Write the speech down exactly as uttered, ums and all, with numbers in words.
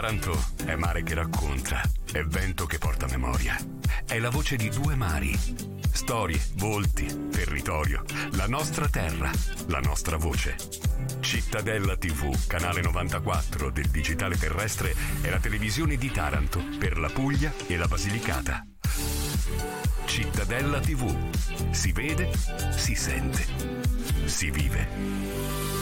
Taranto è mare che racconta, è vento che porta memoria, è la voce di due mari. Storie, volti, territorio, la nostra terra, la nostra voce. Cittadella tivù, canale novantaquattro del digitale terrestre, è la televisione di Taranto per la Puglia e la Basilicata. Cittadella tivù. Si vede, si sente, si vive.